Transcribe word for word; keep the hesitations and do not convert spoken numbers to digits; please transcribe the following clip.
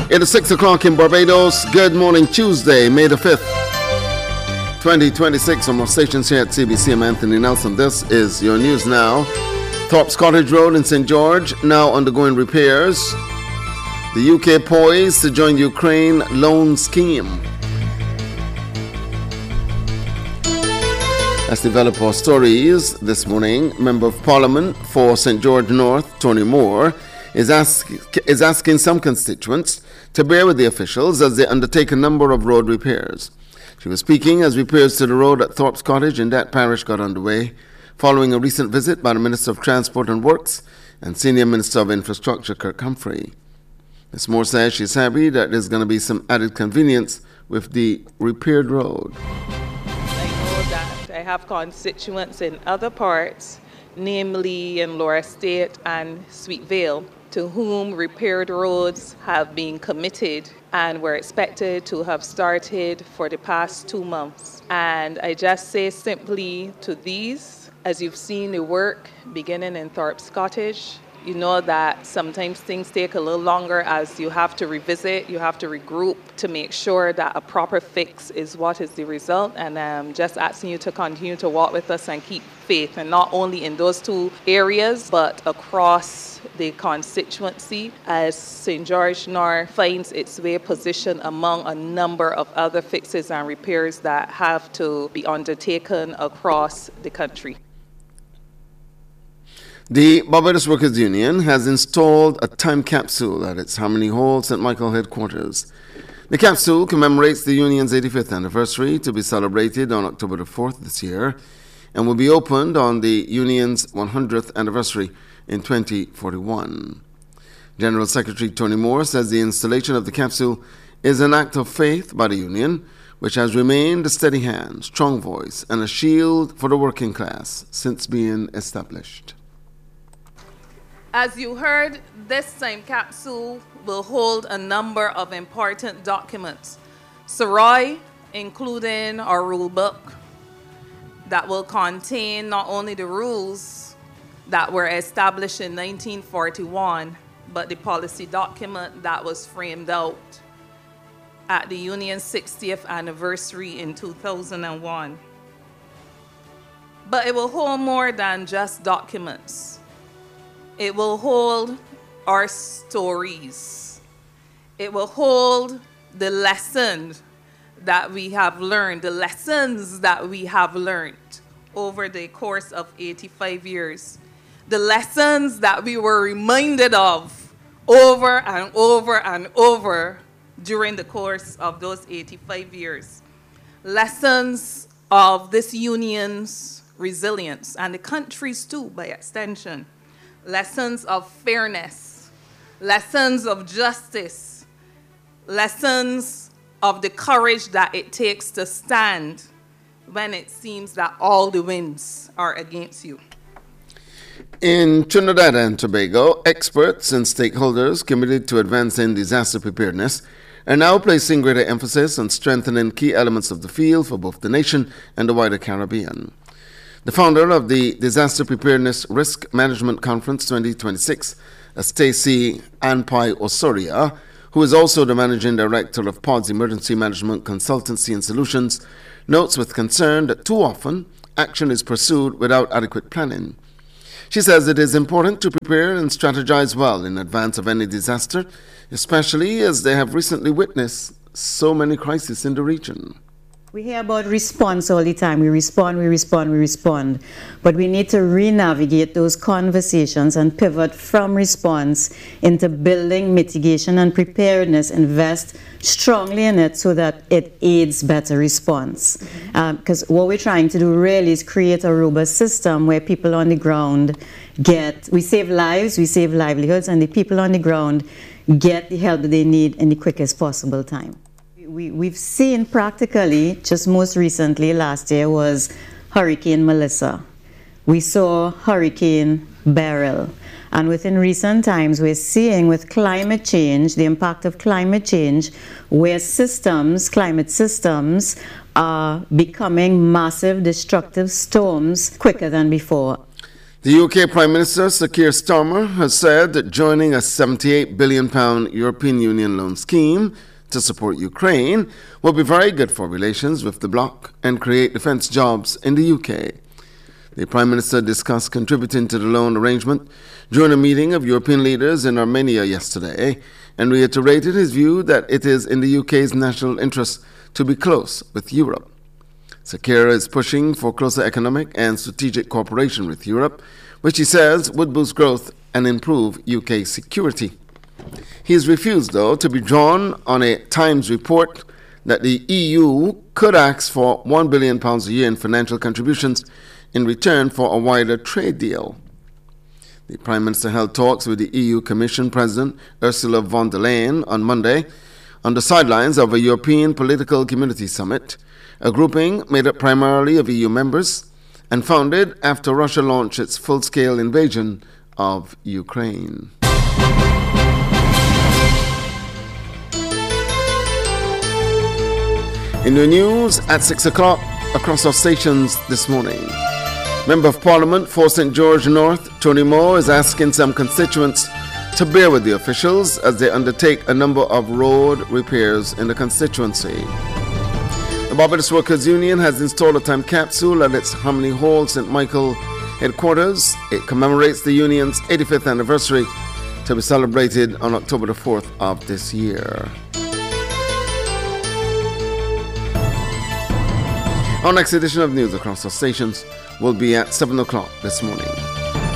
It is six o'clock in Barbados. Good morning, Tuesday, May the fifth, twenty twenty-six. On our stations here at C B C, I'm Anthony Nelson. This is your news now. Thorpe's Cottage Road in Saint George now undergoing repairs. The U K poised to join Ukraine loan scheme. Let's develop our stories this morning. Member of Parliament for Saint George North, Tony Moore, is, ask, is asking some constituents to bear with the officials as they undertake a number of road repairs. She was speaking as repairs to the road at Thorpe's Cottage in that parish got underway following a recent visit by the Minister of Transport and Works and Senior Minister of Infrastructure, Kirk Humphrey. Miz Moore says she's happy that there's going to be some added convenience with the repaired road. I know that I have constituents in other parts, namely in Laura Estate and Sweet Vale, to whom repaired roads have been committed and were expected to have started for the past two months. And I just say simply to these, as you've seen the work beginning in Thorpe's Cottage, you know that sometimes things take a little longer as you have to revisit, you have to regroup to make sure that a proper fix is what is the result. And I'm um, just asking you to continue to walk with us and keep faith, and not only in those two areas, but across the constituency as Saint George North finds its way positioned among a number of other fixes and repairs that have to be undertaken across the country. The Barbados Workers Union has installed a time capsule at its Harmony Hall, Saint Michael headquarters. The capsule commemorates the union's eighty-fifth anniversary, to be celebrated on October the fourth this year, and will be opened on the union's one hundredth anniversary in twenty forty-one. General Secretary Tony Moore says the installation of the capsule is an act of faith by the union, which has remained a steady hand, strong voice, and a shield for the working class since being established. As you heard, this time capsule will hold a number of important documents. Sarai, including our rule book, that will contain not only the rules that were established in nineteen forty-one, but the policy document that was framed out at the union's sixtieth anniversary in two thousand one. But it will hold more than just documents. It will hold our stories. It will hold the lessons that we have learned, the lessons that we have learned over the course of eighty-five years, the lessons that we were reminded of over and over and over during the course of those eighty-five years. Lessons of this union's resilience, and the country's too, by extension. Lessons of fairness, lessons of justice, lessons of the courage that it takes to stand when it seems that all the winds are against you. In Trinidad and Tobago, experts and stakeholders committed to advancing disaster preparedness are now placing greater emphasis on strengthening key elements of the field for both the nation and the wider Caribbean. The founder of the Disaster Preparedness Risk Management Conference twenty twenty-six, Stacey Anpai Osoria, who is also the managing director of P O D's Emergency Management Consultancy and Solutions, notes with concern that too often action is pursued without adequate planning. She says it is important to prepare and strategize well in advance of any disaster, especially as they have recently witnessed so many crises in the region. We hear about response all the time. We respond, we respond, we respond. But we need to re-navigate those conversations and pivot from response into building mitigation and preparedness, invest strongly in it so that it aids better response. Because um, what we're trying to do really is create a robust system where people on the ground get, we save lives, we save livelihoods, and the people on the ground get the help that they need in the quickest possible time. We, we've seen practically, just most recently, last year was Hurricane Melissa. We saw Hurricane Beryl. And within recent times, we're seeing with climate change, the impact of climate change, where systems, climate systems, are becoming massive destructive storms quicker than before. The U K Prime Minister Sir Keir Starmer has said that joining a seventy-eight billion pounds European Union loan scheme to support Ukraine will be very good for relations with the bloc and create defence jobs in the U K. The Prime Minister discussed contributing to the loan arrangement during a meeting of European leaders in Armenia yesterday and reiterated his view that it is in the U K's national interest to be close with Europe. Sir Keir is pushing for closer economic and strategic cooperation with Europe, which he says would boost growth and improve U K security. He has refused, though, to be drawn on a Times report that the E U could ask for one billion pounds a year in financial contributions in return for a wider trade deal. The Prime Minister held talks with the E U Commission President Ursula von der Leyen on Monday on the sidelines of a European Political Community Summit, a grouping made up primarily of E U members and founded after Russia launched its full-scale invasion of Ukraine. In the news at six o'clock across our stations this morning, Member of Parliament for Saint George North, Tony Moore, is asking some constituents to bear with the officials as they undertake a number of road repairs in the constituency. The Barbados Workers Union has installed a time capsule at its Harmony Hall, Saint Michael headquarters. It commemorates the union's eighty-fifth anniversary, to be celebrated on October the fourth of this year. Our next edition of news across our stations will be at seven o'clock this morning.